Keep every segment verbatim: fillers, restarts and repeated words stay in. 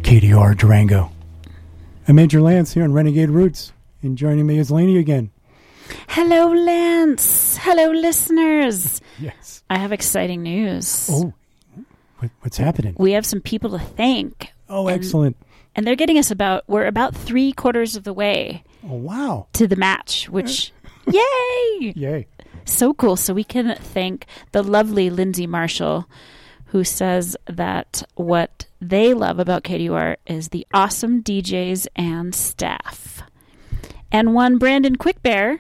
K D R Durango. I'm Major Lance here on Renegade Roots, and joining me is Lainey again. Hello, Lance. Hello, listeners. Yes. I have exciting news. Oh, what, what's happening? We have some people to thank. Oh, and, excellent. And they're getting us about, we're about three quarters of the way. Oh, wow. To the match, which, yay! Yay. So cool. So we can thank the lovely Lindsay Marshall, who says that what they love about K D U R is the awesome D Js and staff. And one Brandon Quickbear,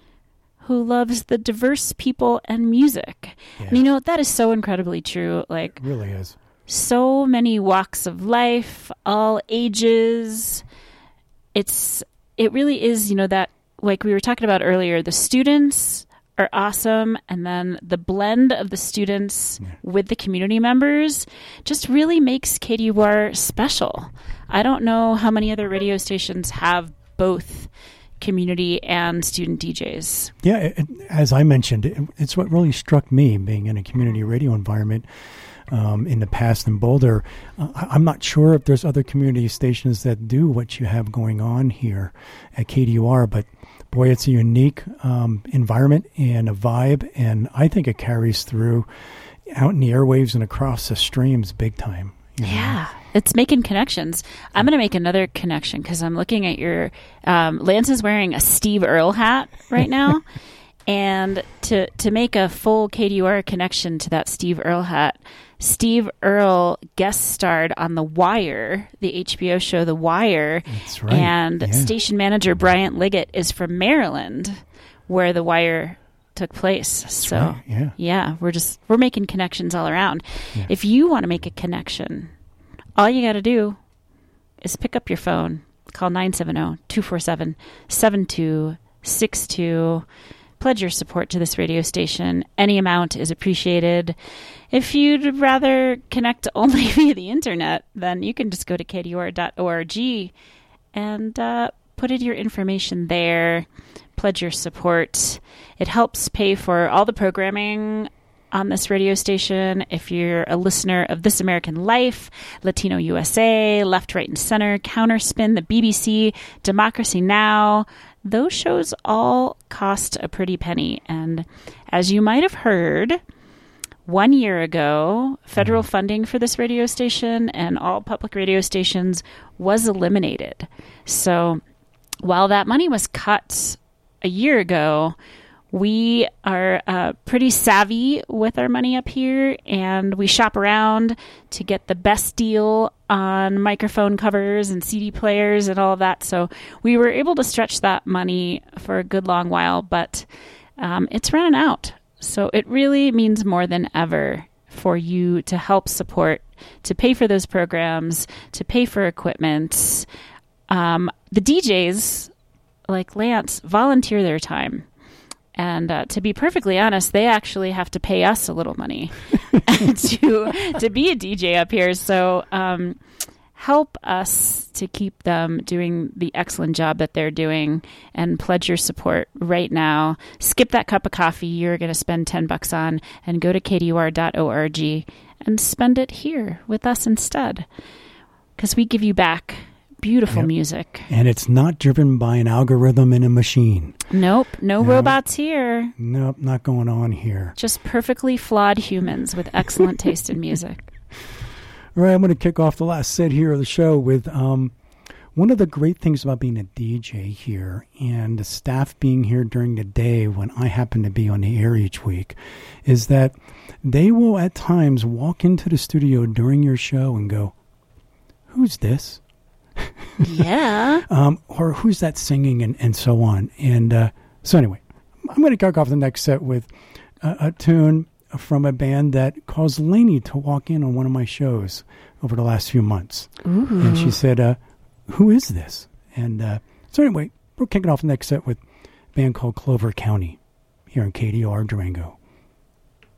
who loves the diverse people and music. Yeah. And you know, that is so incredibly true. Like, It really is. So many walks of life, all ages. It's, it really is, you know, that, like we were talking about earlier, the students are awesome, and then the blend of the students yeah. with the community members just really makes K D U R special. I don't know how many other radio stations have both community and student D Js. Yeah, it, as I mentioned, it, it's what really struck me being in a community radio environment um, in the past in Boulder. Uh, I'm not sure if there's other community stations that do what you have going on here at K D U R, but boy, it's a unique um, environment and a vibe, and I think it carries through out in the airwaves and across the streams big time. You know? Yeah, it's making connections. I'm going to make another connection because I'm looking at your... Um, Lance is wearing a Steve Earle hat right now, and to, to make a full K D U R connection to that Steve Earle hat, Steve Earle guest starred on The Wire, the H B O show The Wire. That's right. And yeah. station manager Bryant Liggett is from Maryland, where The Wire took place. That's so right. yeah. yeah, we're just we're making connections all around. Yeah. If you want to make a connection, all you got to do is pick up your phone, call nine seven zero, two four seven, seven two six two. Pledge your support to this radio station. Any amount is appreciated. If you'd rather connect only via the internet, then you can just go to K D U R dot org and uh, put in your information there. Pledge your support. It helps pay for all the programming on this radio station. If you're a listener of This American Life, Latino U S A, Left, Right, and Center, Counterspin, the B B C, Democracy Now!, those shows all cost a pretty penny. And as you might have heard, one year ago, federal funding for this radio station and all public radio stations was eliminated. So while that money was cut a year ago, we are uh, pretty savvy with our money up here, and we shop around to get the best deal on microphone covers and C D players and all of that. So we were able to stretch that money for a good long while, but um, it's running out. So it really means more than ever for you to help support, to pay for those programs, to pay for equipment. Um, the D Js, like Lance, volunteer their time. And uh, to be perfectly honest, they actually have to pay us a little money to to be a D J up here. So um, help us to keep them doing the excellent job that they're doing, and pledge your support right now. Skip that cup of coffee you're going to spend ten bucks on and go to K D U R dot org and spend it here with us instead, because we give you back beautiful yep. music. And it's not driven by an algorithm in a machine. Nope. No, no robots here. Nope. Not going on here. Just perfectly flawed humans with excellent taste in music. All right. I'm going to kick off the last set here of the show with um, one of the great things about being a D J here and the staff being here during the day when I happen to be on the air each week is that they will at times walk into the studio during your show and go, "Who's this?" Yeah. um, or who's that singing, and, and so on. And uh, so anyway, I'm going to kick off the next set with a, a tune from a band that caused Lainey to walk in on one of my shows over the last few months. Ooh. And she said, uh, who is this? And uh, so anyway, we're kicking off the next set with a band called Clover County here in K D U R Durango.